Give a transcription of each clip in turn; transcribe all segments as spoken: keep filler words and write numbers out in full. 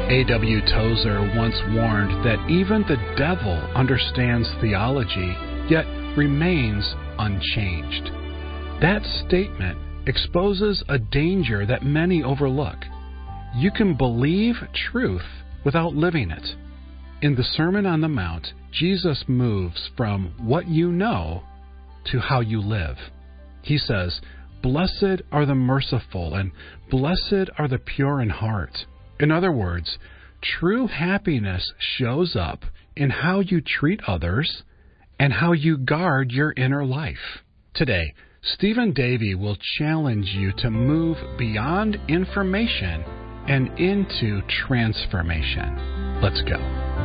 A W Tozer once warned that even the devil understands theology, yet remains unchanged. That statement exposes a danger that many overlook. You can believe truth without living it. In the Sermon on the Mount, Jesus moves from what you know to how you live. He says, "Blessed are the merciful, and blessed are the pure in heart." In other words, true happiness shows up in how you treat others and how you guard your inner life. Today, Stephen Davey will challenge you to move beyond information and into transformation. Let's go.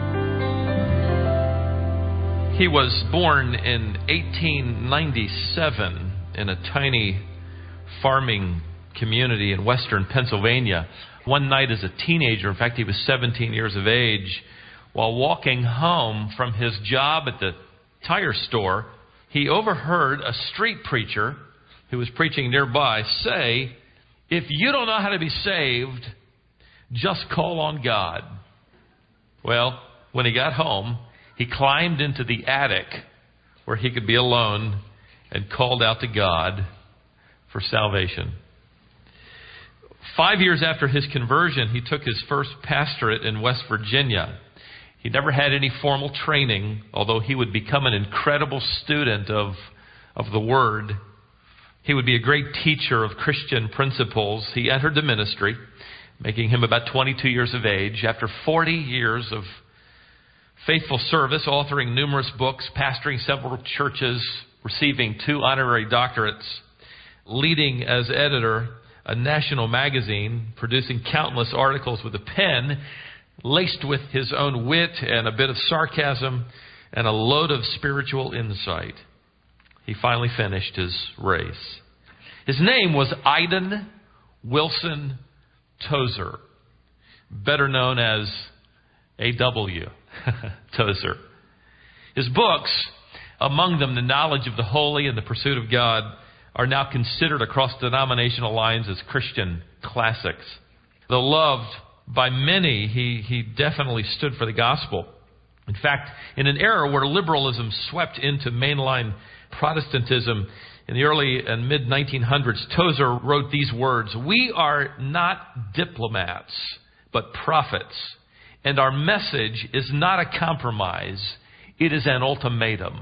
He was born in eighteen ninety-seven in a tiny farming community in western Pennsylvania. One night as a teenager, in fact, he was seventeen years of age, while walking home from his job at the tire store, he overheard a street preacher who was preaching nearby say, "If you don't know how to be saved, just call on God." Well, when he got home, he climbed into the attic where he could be alone and called out to God for salvation. Five years after his conversion, he took his first pastorate in West Virginia. He never had any formal training, although he would become an incredible student of, of the Word. He would be a great teacher of Christian principles. He entered the ministry, making him about twenty-two years of age. After forty years of faithful service, authoring numerous books, pastoring several churches, receiving two honorary doctorates, leading as editor a national magazine, producing countless articles with a pen laced with his own wit and a bit of sarcasm and a load of spiritual insight, he finally finished his race. His name was Iden Wilson Tozer, better known as A W Tozer. His books, among them The Knowledge of the Holy and The Pursuit of God, are now considered across denominational lines as Christian classics. Though loved by many, he, he definitely stood for the gospel. In fact, in an era where liberalism swept into mainline Protestantism in the early and mid nineteen hundreds, Tozer wrote these words, "We are not diplomats, but prophets, and our message is not a compromise, it is an ultimatum."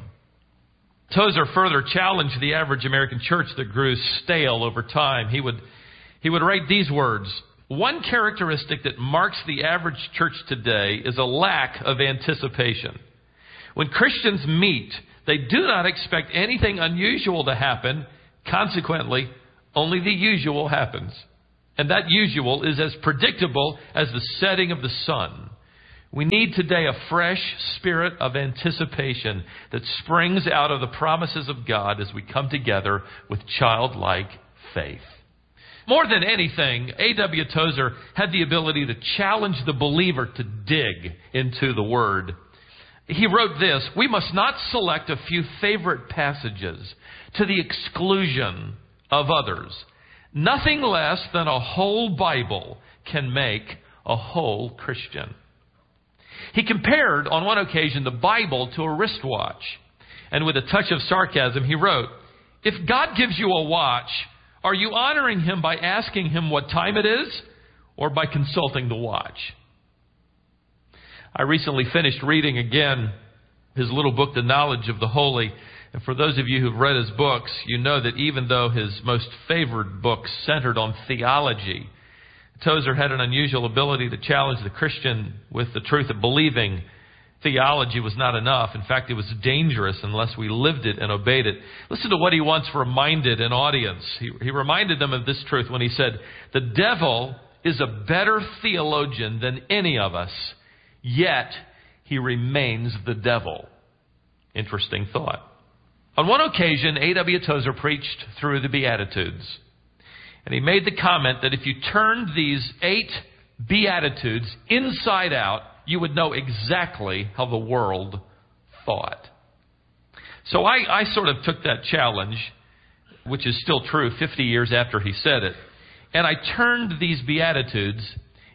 Tozer further challenged the average American church that grew stale over time. He would, he would write these words, "One characteristic that marks the average church today is a lack of anticipation. When Christians meet, they do not expect anything unusual to happen. Consequently, only the usual happens. And that usual is as predictable as the setting of the sun. We need today a fresh spirit of anticipation that springs out of the promises of God as we come together with childlike faith." More than anything, A W Tozer had the ability to challenge the believer to dig into the Word. He wrote this, "We must not select a few favorite passages to the exclusion of others. Nothing less than a whole Bible can make a whole Christian." He compared, on one occasion, the Bible to a wristwatch. And with a touch of sarcasm, he wrote, "If God gives you a watch, are you honoring Him by asking Him what time it is, or by consulting the watch?" I recently finished reading again his little book, The Knowledge of the Holy. And for those of you who've read his books, you know that even though his most favored books centered on theology, Tozer had an unusual ability to challenge the Christian with the truth of believing theology was not enough. In fact, it was dangerous unless we lived it and obeyed it. Listen to what he once reminded an audience. He, he reminded them of this truth when he said, "The devil is a better theologian than any of us, yet he remains the devil." Interesting thought. On one occasion, A W Tozer preached through the Beatitudes. And he made the comment that if you turned these eight Beatitudes inside out, you would know exactly how the world thought. So I, I sort of took that challenge, which is still true fifty years after he said it, and I turned these Beatitudes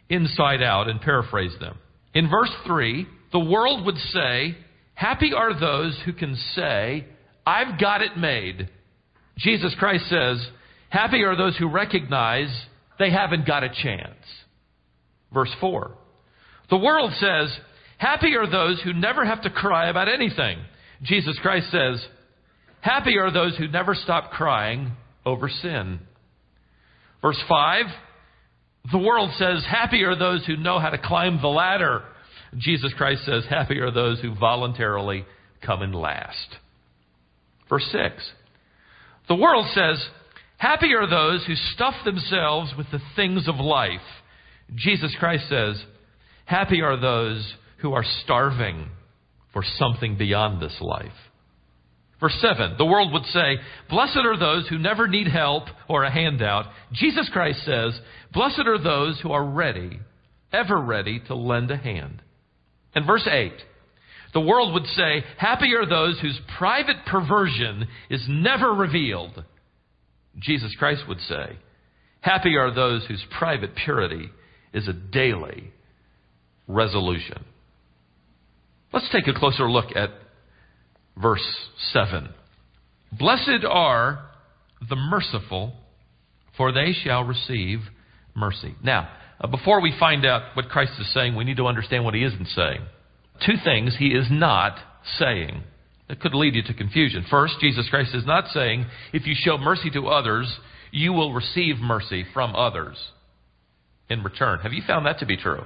inside out and paraphrase them. In verse three, the world would say, happy are those who can say, I've got it made. Jesus Christ says, happy are those who recognize they haven't got a chance. Verse four, the world says, happy are those who never have to cry about anything. Jesus Christ says, happy are those who never stop crying over sin. Verse five, the world says, happy are those who know how to climb the ladder. Jesus Christ says, happy are those who voluntarily come in last. Verse six, the world says, happy are those who stuff themselves with the things of life. Jesus Christ says, happy are those who are starving for something beyond this life. Verse seven, the world would say, blessed are those who never need help or a handout. Jesus Christ says, blessed are those who are ready, ever ready to lend a hand. And verse eight, the world would say, happy are those whose private perversion is never revealed. Jesus Christ would say, happy are those whose private purity is a daily resolution. Let's take a closer look at verse seven. Blessed are the merciful, for they shall receive mercy. Now, uh, before we find out what Christ is saying, we need to understand what he isn't saying. Two things he is not saying that could lead you to confusion. First, Jesus Christ is not saying, if you show mercy to others, you will receive mercy from others in return. Have you found that to be true?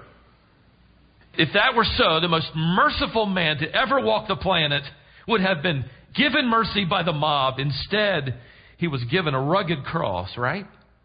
If that were so, the most merciful man to ever walk the planet would have been given mercy by the mob. Instead, he was given a rugged cross, right?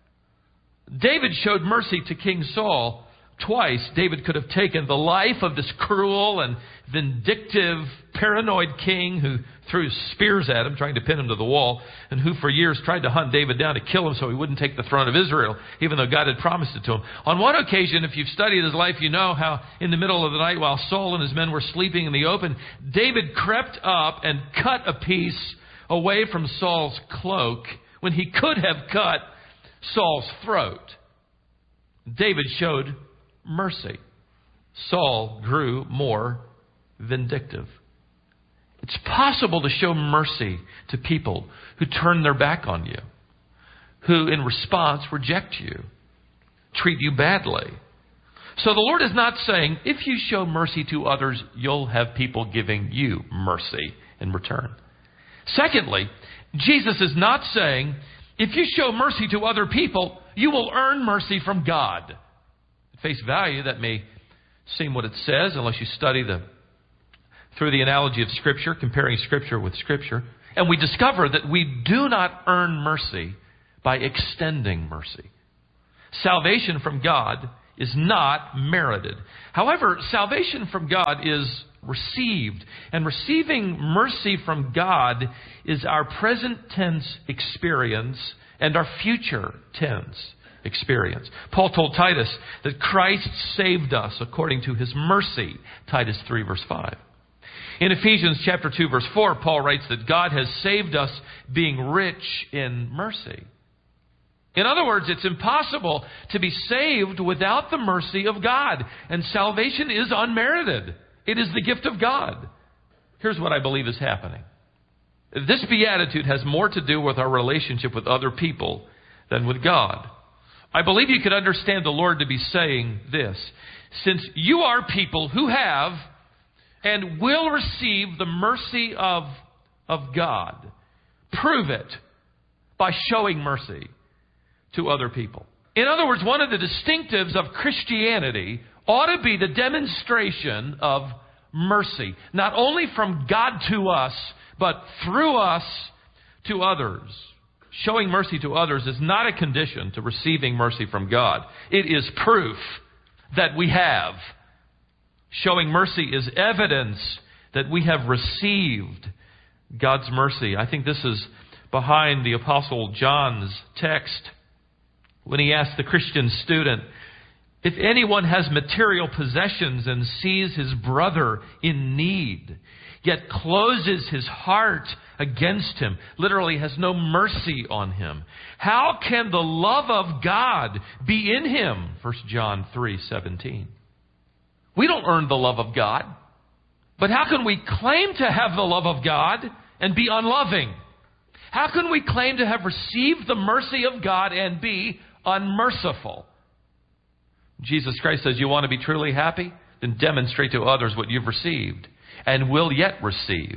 David showed mercy to King Saul twice. David could have taken the life of this cruel and vindictive, paranoid king who threw spears at him, trying to pin him to the wall, and who for years tried to hunt David down to kill him so he wouldn't take the throne of Israel, even though God had promised it to him. On one occasion, if you've studied his life, you know how in the middle of the night while Saul and his men were sleeping in the open, David crept up and cut a piece away from Saul's cloak when he could have cut Saul's throat. David showed mercy. Saul grew more vindictive. It's possible to show mercy to people who turn their back on you, who in response reject you, treat you badly. So the Lord is not saying, if you show mercy to others, you'll have people giving you mercy in return. Secondly, Jesus is not saying, if you show mercy to other people, you will earn mercy from God. At face value, that may seem what it says, unless you study the through the analogy of Scripture, comparing Scripture with Scripture. And we discover that we do not earn mercy by extending mercy. Salvation from God is not merited. However, salvation from God is received. And receiving mercy from God is our present tense experience and our future tense experience. Paul told Titus that Christ saved us according to his mercy. Titus three verse five. In Ephesians chapter two verse four, Paul writes that God has saved us being rich in mercy. In other words, it's impossible to be saved without the mercy of God. And salvation is unmerited. It is the gift of God. Here's what I believe is happening. This beatitude has more to do with our relationship with other people than with God. I believe you could understand the Lord to be saying this. Since you are people who have and will receive the mercy of, of God, prove it by showing mercy to other people. In other words, one of the distinctives of Christianity ought to be the demonstration of mercy, not only from God to us, but through us to others. Showing mercy to others is not a condition to receiving mercy from God. It is proof that we have. Showing mercy is evidence that we have received God's mercy. I think this is behind the Apostle John's text when he asked the Christian student, if anyone has material possessions and sees his brother in need, yet closes his heart against him, literally has no mercy on him. How can the love of God be in him? First John three seventeen. We don't earn the love of God. But how can we claim to have the love of God and be unloving? How can we claim to have received the mercy of God and be unmerciful? Jesus Christ says, you want to be truly happy? Then demonstrate to others what you've received and will yet receive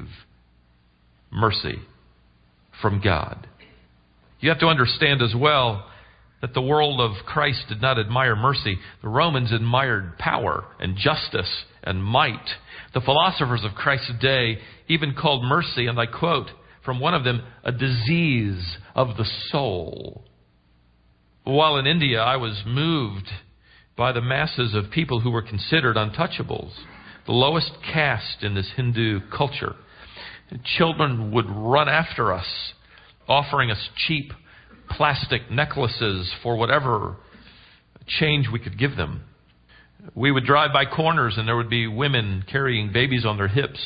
mercy from God. You have to understand as well that the world of Christ did not admire mercy. The Romans admired power and justice and might. The philosophers of Christ's day even called mercy, and I quote from one of them, a disease of the soul. While in India, I was moved by the masses of people who were considered untouchables, the lowest caste in this Hindu culture. Children would run after us, offering us cheap plastic necklaces for whatever change we could give them. We would drive by corners and there would be women carrying babies on their hips,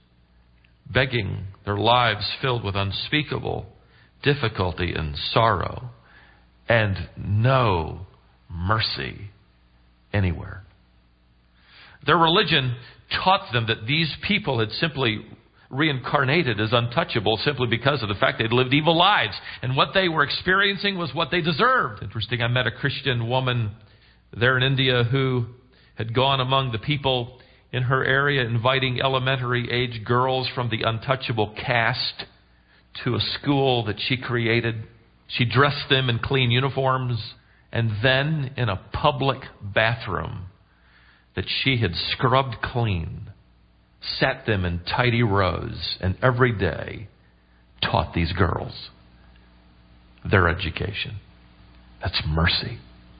begging, their lives filled with unspeakable difficulty and sorrow, and no mercy anywhere. Their religion taught them that these people had simply reincarnated as untouchable simply because of the fact they'd lived evil lives. And what they were experiencing was what they deserved. Interesting, I met a Christian woman there in India who had gone among the people in her area inviting elementary age girls from the untouchable caste to a school that she created. She dressed them in clean uniforms, and then in a public bathroom that she had scrubbed clean, sat them in tidy rows, and every day taught these girls their education. That's mercy.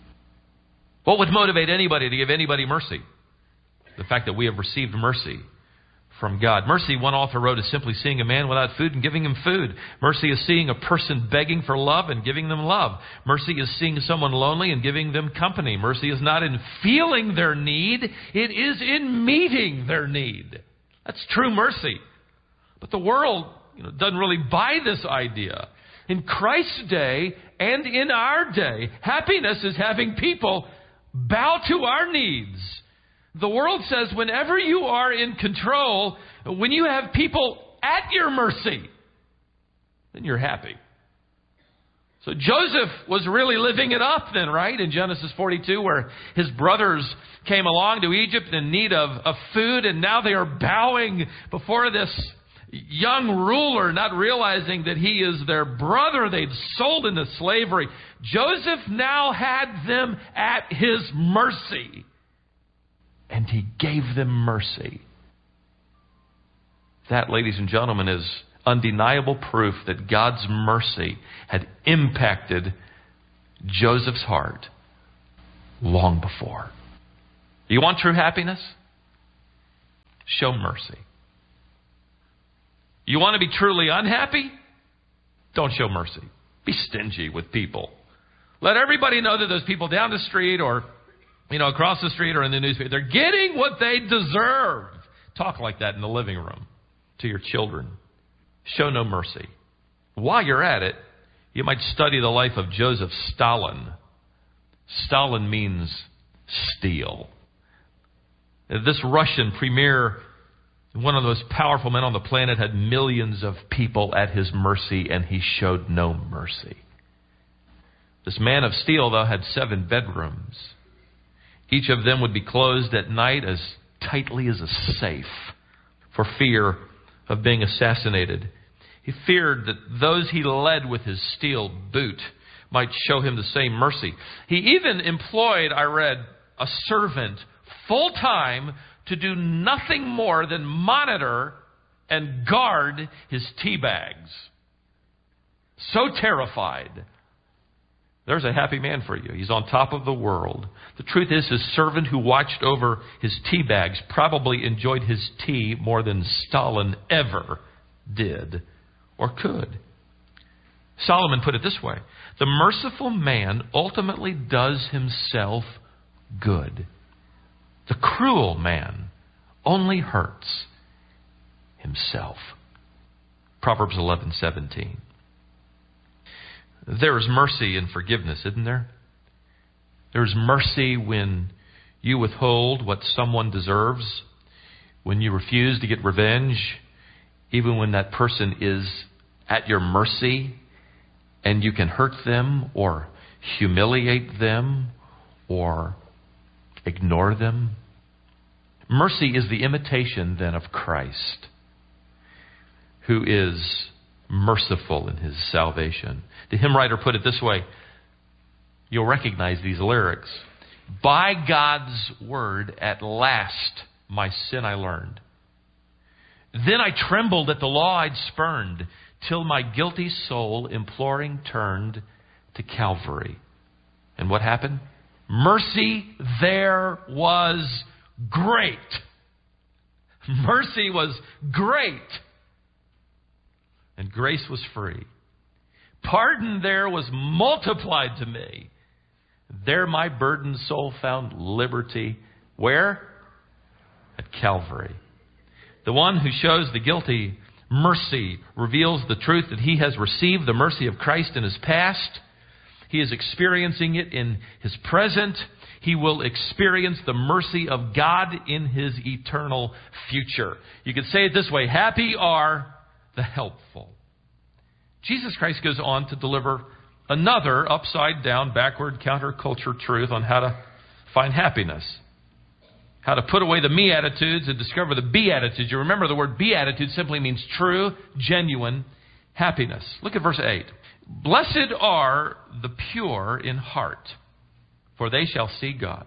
What would motivate anybody to give anybody mercy? The fact that we have received mercy from God. Mercy, one author wrote, is simply seeing a man without food and giving him food. Mercy is seeing a person begging for love and giving them love. Mercy is seeing someone lonely and giving them company. Mercy is not in feeling their need. It is in meeting their need. That's true mercy. But the world, you know, doesn't really buy this idea. In Christ's day and in our day, happiness is having people bow to our needs. The world says whenever you are in control, when you have people at your mercy, then you're happy. So Joseph was really living it up then, right? In Genesis forty-two, where his brothers came along to Egypt in need of, of food, and now they are bowing before this young ruler, not realizing that he is their brother they'd sold into slavery. Joseph now had them at his mercy. And he gave them mercy. That, ladies and gentlemen, is undeniable proof that God's mercy had impacted Joseph's heart long before. You want true happiness? Show mercy. You want to be truly unhappy? Don't show mercy. Be stingy with people. Let everybody know that those people down the street or You know, across the street or in the newspaper, they're getting what they deserve. Talk like that in the living room to your children. Show no mercy. While you're at it, you might study the life of Joseph Stalin. Stalin means steal. This Russian premier, one of the most powerful men on the planet, had millions of people at his mercy, and he showed no mercy. This man of steel, though, had seven bedrooms. Each of them would be closed at night as tightly as a safe for fear of being assassinated. He feared that those he led with his steel boot might show him the same mercy. He even employed, I read, a servant full-time to do nothing more than monitor and guard his tea bags. So terrified. There's a happy man for you. He's on top of the world. The truth is, his servant who watched over his tea bags probably enjoyed his tea more than Stalin ever did or could. Solomon put it this way: the merciful man ultimately does himself good. The cruel man only hurts himself. Proverbs eleven seventeen. There is mercy in forgiveness, isn't there? There's mercy when you withhold what someone deserves, when you refuse to get revenge, even when that person is at your mercy and you can hurt them or humiliate them or ignore them. Mercy is the imitation then of Christ, who is merciful in his salvation. The hymn writer put it this way. You'll recognize these lyrics. By God's word, at last my sin I learned. Then I trembled at the law I'd spurned, till my guilty soul imploring turned to Calvary. And what happened? Mercy there was great. Mercy was great. And grace was free. Pardon there was multiplied to me. There my burdened soul found liberty. Where? At Calvary. The one who shows the guilty mercy reveals the truth that he has received the mercy of Christ in his past. He is experiencing it in his present. He will experience the mercy of God in his eternal future. You could say it this way. Happy are the helpful. Jesus Christ goes on to deliver another upside down, backward, counterculture truth on how to find happiness. How to put away the me attitudes and discover the be attitudes. You remember the word beatitude simply means true, genuine happiness. Look at verse eight. Blessed are the pure in heart, for they shall see God.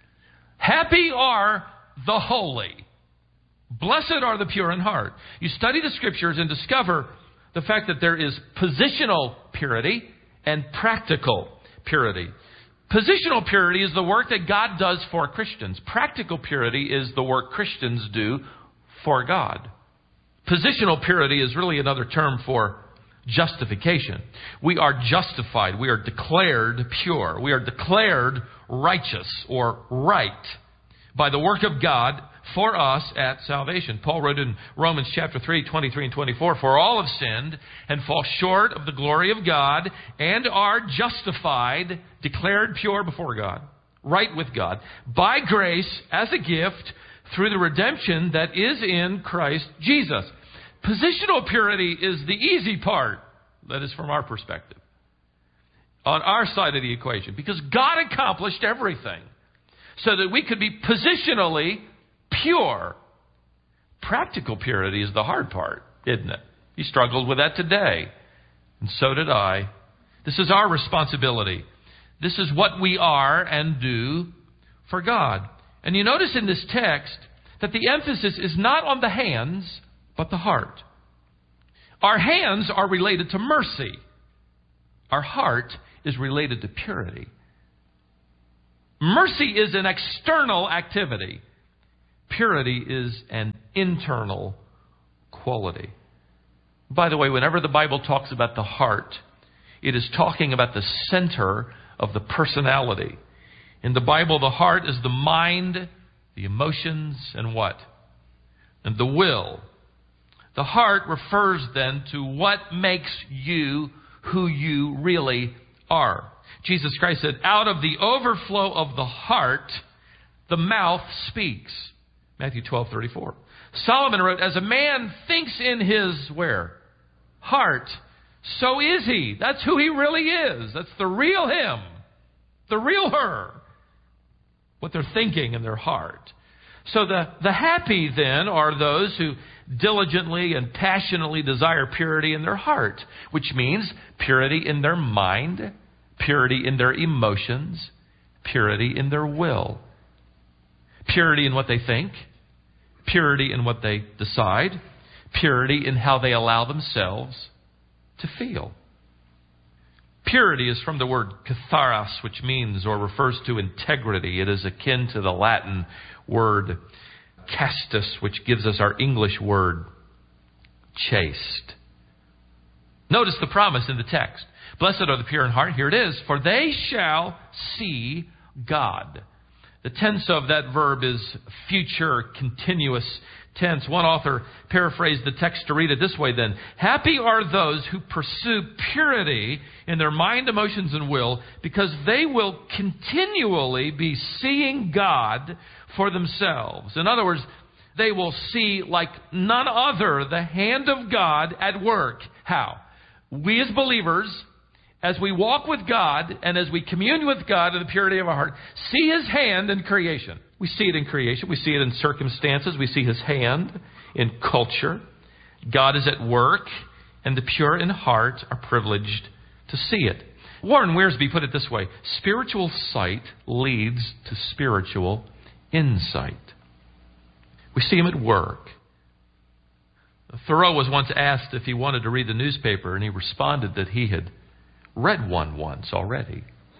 Happy are the holy. Blessed are the pure in heart. You study the scriptures and discover the fact that there is positional purity and practical purity. Positional purity is the work that God does for Christians. Practical purity is the work Christians do for God. Positional purity is really another term for justification. We are justified. We are declared pure. We are declared righteous or right by the work of God for us at salvation. Paul wrote in Romans chapter three, twenty-three and twenty-four, for all have sinned and fall short of the glory of God and are justified, declared pure before God, right with God, by grace as a gift through the redemption that is in Christ Jesus. Positional purity is the easy part, that is from our perspective, on our side of the equation, because God accomplished everything so that we could be positionally pure. Practical purity is the hard part, isn't it? You struggled with that today, and so did I. This is our responsibility. This is what we are and do for God. And you notice in this text that the emphasis is not on the hands, but the heart. Our hands are related to mercy. Our heart is related to purity. Mercy is an external activity. Purity is an internal quality. By the way, whenever the Bible talks about the heart, it is talking about the center of the personality. In the Bible, the heart is the mind, the emotions, and what? And the will. The heart refers then to what makes you who you really are. Jesus Christ said, out of the overflow of the heart, the mouth speaks. Matthew twelve thirty-four. Solomon wrote, as a man thinks in his, where? Heart, so is he. That's who he really is. That's the real him. The real her. What they're thinking in their heart. So the, the happy then are those who diligently and passionately desire purity in their heart, which means purity in their mind, purity in their emotions, purity in their will. Purity in what they think, purity in what they decide, purity in how they allow themselves to feel. Purity is from the word katharos, which means or refers to integrity. It is akin to the Latin word castus, which gives us our English word chaste. Notice the promise in the text. Blessed are the pure in heart. Here it is. For they shall see God. The tense of that verb is future continuous tense. One author paraphrased the text to read it this way then. Happy are those who pursue purity in their mind, emotions, and will, because they will continually be seeing God for themselves. In other words, they will see like none other the hand of God at work. How? We as believers, as we walk with God and as we commune with God in the purity of our heart, see His hand in creation. We see it in creation. We see it in circumstances. We see His hand in culture. God is at work, and the pure in heart are privileged to see it. Warren Wiersbe put it this way: spiritual sight leads to spiritual insight. We see Him at work. Thoreau was once asked if he wanted to read the newspaper, and he responded that he had read one once already.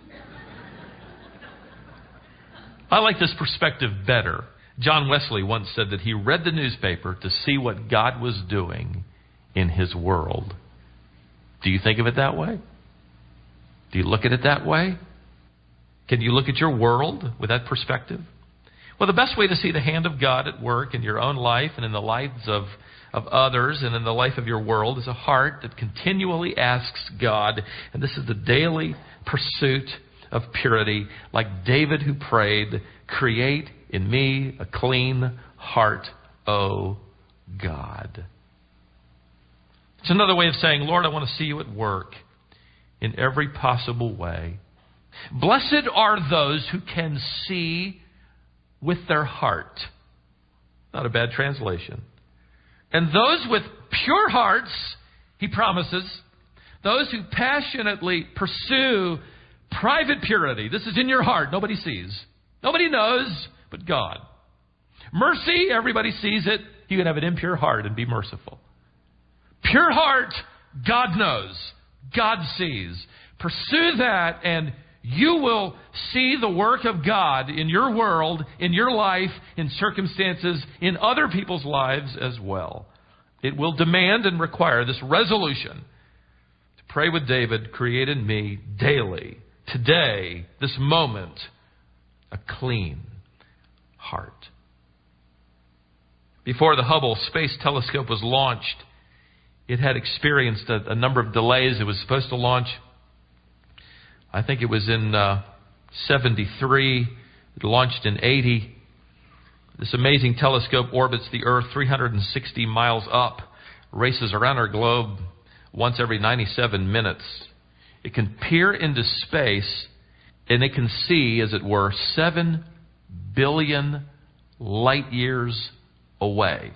I like this perspective better. John Wesley once said that he read the newspaper to see what God was doing in His world. Do you think of it that way? Do you look at it that way? Can you look at your world with that perspective? Well, the best way to see the hand of God at work in your own life and in the lives of, of others and in the life of your world is a heart that continually asks God, and this is the daily pursuit of purity, like David who prayed, create in me a clean heart, O God. It's another way of saying, Lord, I want to see you at work in every possible way. Blessed are those who can see with their heart. Not a bad translation. And those with pure hearts, he promises, those who passionately pursue private purity. This is in your heart. Nobody sees. Nobody knows but God. Mercy, everybody sees it. You can have an impure heart and be merciful. Pure heart, God knows. God sees. Pursue that and you will see the work of God in your world, in your life, in circumstances, in other people's lives as well. It will demand and require this resolution to pray with David, create in me daily, today, this moment, a clean heart. Before the Hubble Space Telescope was launched, it had experienced a, a number of delays. It was supposed to launch, I think it was in uh, seventy-three. It launched in eighty. This amazing telescope orbits the Earth three hundred sixty miles up, races around our globe once every ninety-seven minutes. It can peer into space, and it can see, as it were, seven billion light years away.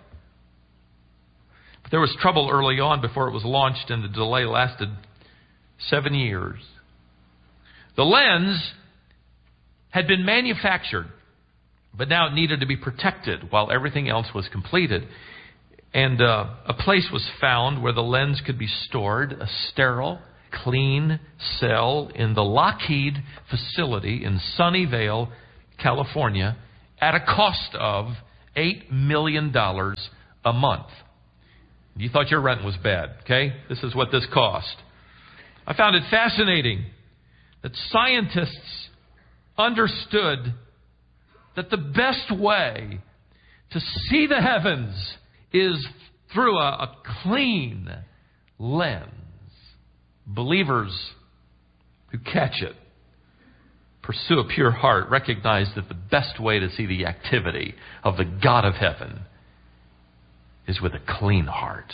But there was trouble early on before it was launched, and the delay lasted seven years. The lens had been manufactured, but now it needed to be protected while everything else was completed. And uh, a place was found where the lens could be stored, a sterile, clean cell in the Lockheed facility in Sunnyvale, California, at a cost of eight million dollars a month. You thought your rent was bad, okay? This is what this cost. I found it fascinating that scientists understood that the best way to see the heavens is through a, a clean lens. Believers who catch it, pursue a pure heart, recognize that the best way to see the activity of the God of heaven is with a clean heart.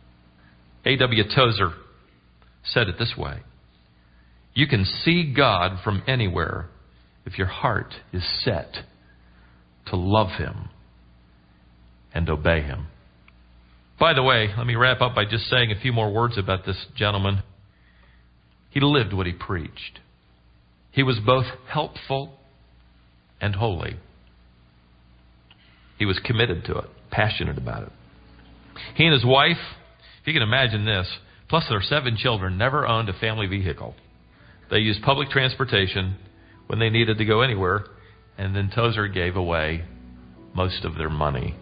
A W Tozer said it this way: you can see God from anywhere if your heart is set to love Him and obey Him. By the way, let me wrap up by just saying a few more words about this gentleman. He lived what he preached. He was both helpful and holy. He was committed to it, passionate about it. He and his wife, if you can imagine this, plus their seven children, never owned a family vehicle. They used public transportation when they needed to go anywhere, and then Tozer gave away most of their money.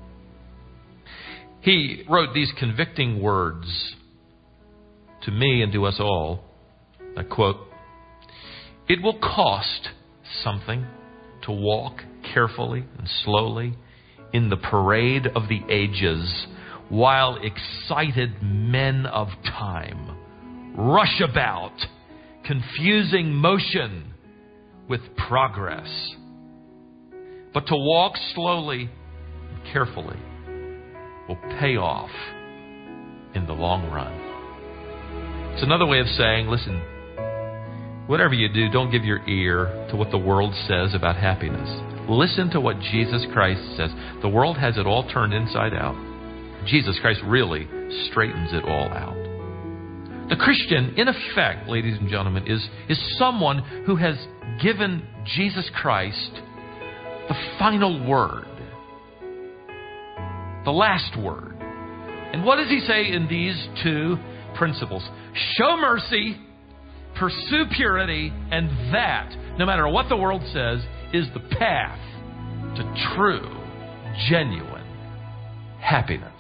He wrote these convicting words to me and to us all. I quote, "It will cost something to walk carefully and slowly in the parade of the ages, while excited men of time rush about, confusing motion with progress. But to walk slowly and carefully will pay off in the long run. It's another way of saying, listen, whatever you do, don't give your ear to what the world says about happiness. Listen to what Jesus Christ says. The world has it all turned inside out. Jesus Christ really straightens it all out. The Christian, in effect, ladies and gentlemen, is, is someone who has given Jesus Christ the final word, the last word. And what does he say in these two principles? Show mercy, pursue purity, and that, no matter what the world says, is the path to true, genuine happiness.